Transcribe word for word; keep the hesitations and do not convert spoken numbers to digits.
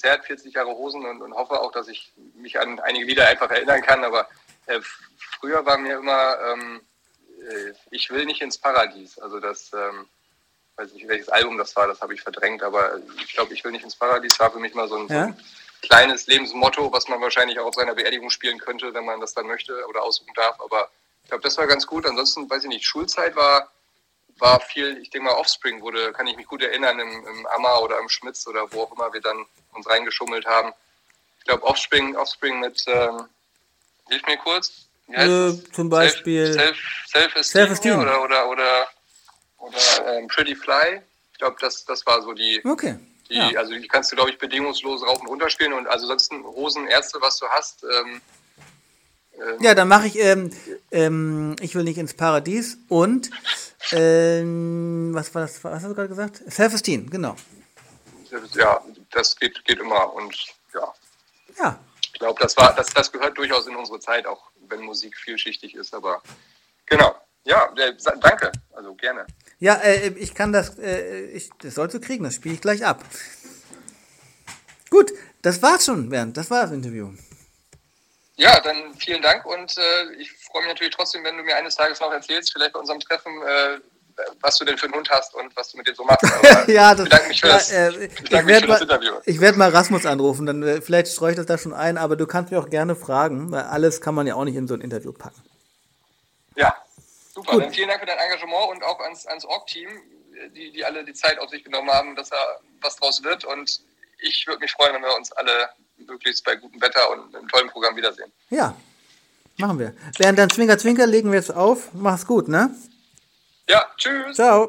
Konzert, vierzig Jahre Hosen und, und hoffe auch, dass ich mich an einige Lieder einfach erinnern kann. Aber äh, früher war mir immer, ähm, äh, ich will nicht ins Paradies. Also das, ähm, weiß nicht, welches Album das war, das habe ich verdrängt. Aber ich glaube, ich will nicht ins Paradies war für mich mal so ein, ja? so ein kleines Lebensmotto, was man wahrscheinlich auch auf seiner Beerdigung spielen könnte, wenn man das dann möchte oder aussuchen darf. Aber ich glaube, das war ganz gut. Ansonsten, weiß ich nicht, Schulzeit war... war viel, ich denke mal, Offspring wurde, kann ich mich gut erinnern, im, im Ammer oder im Schmitz oder wo auch immer wir dann uns reingeschummelt haben. Ich glaube, Offspring, Offspring mit, ähm, hilf mir kurz. Wie heißt äh, es? Zum Beispiel Self, Self, Self-Esteem, Self-Esteem. oder, oder, oder, oder ähm, Pretty Fly. Ich glaube, das, das war so die, okay. die ja. also die kannst du, glaube ich, bedingungslos rauf und runter spielen und also sonst Hosen, Ärzte, was du hast, ähm, ja, dann mache ich, ähm, ähm, ich will nicht ins Paradies und, ähm, was war das, was hast du gerade gesagt? Self-Esteem, genau. Ja, das geht, geht immer und ja. Ja. Ich glaube, das war, das, das gehört durchaus in unsere Zeit, auch wenn Musik vielschichtig ist, aber genau. Ja, äh, danke, also gerne. Ja, äh, ich kann das, äh, ich, das sollst du kriegen, das spiele ich gleich ab. Gut, das war's schon, Bernd, das war das Interview. Ja, dann vielen Dank und äh, ich freue mich natürlich trotzdem, wenn du mir eines Tages noch erzählst, vielleicht bei unserem Treffen, äh, was du denn für einen Hund hast und was du mit dem so machst. Aber ja, das, ich bedanke mich für, ja, das, äh, ich bedanke mich für das Interview. Ich werde mal Rasmus anrufen, dann äh, vielleicht streue ich das da schon ein, aber du kannst mich auch gerne fragen, weil alles kann man ja auch nicht in so ein Interview packen. Ja, super. Gut. Dann vielen Dank für dein Engagement und auch ans, ans Org-Team, die, die alle die Zeit auf sich genommen haben, dass da was draus wird und ich würde mich freuen, wenn wir uns alle möglichst bei gutem Wetter und einem tollen Programm wiedersehen. Ja, machen wir. Während dann Zwinker, Zwinker legen wir jetzt auf. Mach's gut, ne? Ja, tschüss. Ciao.